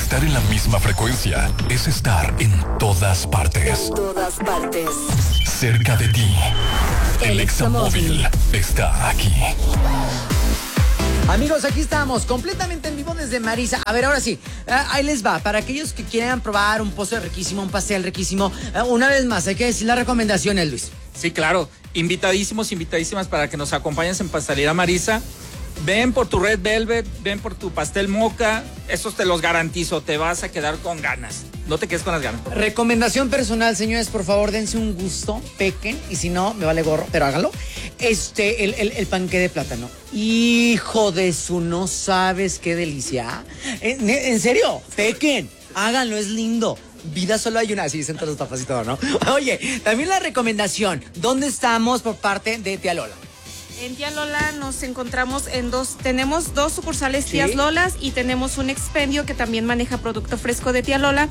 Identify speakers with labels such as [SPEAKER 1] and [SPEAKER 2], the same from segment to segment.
[SPEAKER 1] Estar en la misma frecuencia es estar en todas partes.
[SPEAKER 2] En todas partes.
[SPEAKER 1] Cerca de ti. El Examóvil está aquí.
[SPEAKER 3] Amigos, aquí estamos, completamente en vivo desde Marisa. A ver, ahora sí, ahí les va. Para aquellos que quieran probar un postre riquísimo, un pastel riquísimo, una vez más, hay que decir la recomendación, Luis.
[SPEAKER 4] Sí, claro. Invitadísimas para que nos acompañes en Pastelería Marisa. Ven por tu Red Velvet, ven por tu pastel moca. Esos te los garantizo, te vas a quedar con ganas. No te quedes con las ganas.
[SPEAKER 3] Recomendación personal, señores, por favor, dense un gusto, pequen, y si no, me vale gorro, pero háganlo. El panqué de plátano. Hijo de su, no sabes qué delicia. En serio, pequen, háganlo, es lindo. Vida solo hay una, así dicen todos los papás y todo, ¿no? Oye, también la recomendación, ¿dónde estamos por parte de Tía Lola?
[SPEAKER 5] En Tía Lola nos encontramos tenemos dos sucursales Tías Lolas y tenemos un expendio que también maneja producto fresco de Tía Lola.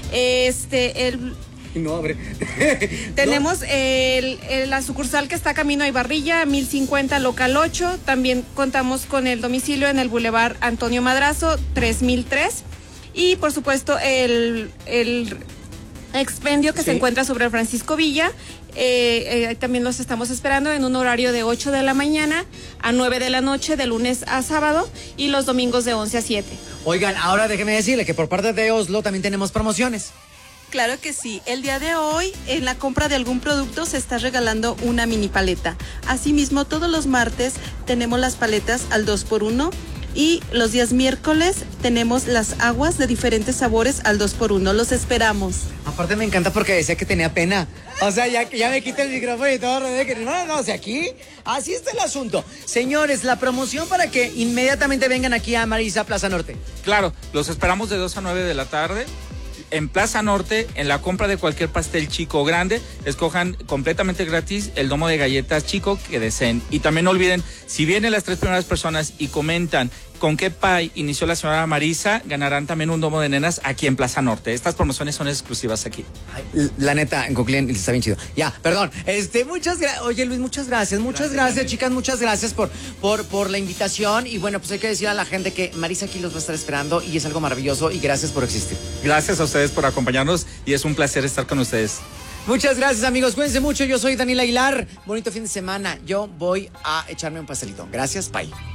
[SPEAKER 3] No abre.
[SPEAKER 5] Tenemos la sucursal que está camino a Ibarrilla, 1050 local 8. También contamos con el domicilio en el Boulevard Antonio Madrazo, 3003. Y por supuesto el expendio que se encuentra sobre Francisco Villa. También los estamos esperando en un horario de 8 de la mañana a 9 de la noche, de lunes a sábado, y los domingos de 11 a 7.
[SPEAKER 3] Oigan, ahora déjeme decirle que por parte de Oslo también tenemos promociones.
[SPEAKER 6] Claro que sí. El día de hoy, en la compra de algún producto, se está regalando una mini paleta. Asimismo, todos los martes tenemos las paletas al 2x1. Y los días miércoles tenemos las aguas de diferentes sabores al 2x1. Los esperamos.
[SPEAKER 3] Aparte me encanta porque decía que tenía pena. O sea, ya me quita el micrófono y todo. No, o sea, aquí, así está el asunto. Señores, la promoción para que inmediatamente vengan aquí a Marisa, Plaza Norte.
[SPEAKER 4] Claro, los esperamos de 2 a 9 de la tarde. En Plaza Norte, en la compra de cualquier pastel chico o grande, escojan completamente gratis el domo de galletas chico que deseen. Y también no olviden, si vienen las 3 primeras personas y comentan con qué pie inició la señora Marisa, ganarán también un domo de nenas aquí en Plaza Norte. Estas promociones son exclusivas aquí.
[SPEAKER 3] Ay, la neta, en Coclén está bien chido. Ya, perdón. Muchas gracias. Oye, Luis, muchas gracias. Muchas gracias, chicas. Muchas gracias por la invitación. Y bueno, pues hay que decir a la gente que Marisa aquí los va a estar esperando y es algo maravilloso. Y gracias por existir.
[SPEAKER 4] Gracias a ustedes por acompañarnos y es un placer estar con ustedes.
[SPEAKER 3] Muchas gracias, amigos. Cuídense mucho. Yo soy Daniel Aguilar. Bonito fin de semana. Yo voy a echarme un pastelito. Gracias. Bye.